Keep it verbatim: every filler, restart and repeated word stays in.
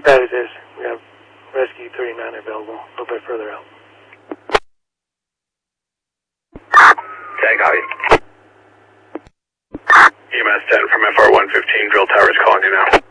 That is this. We have Rescue thirty-nine available, a little bit further out. Okay, copy. E M S ten from F R one fifteen, drill towers calling you now.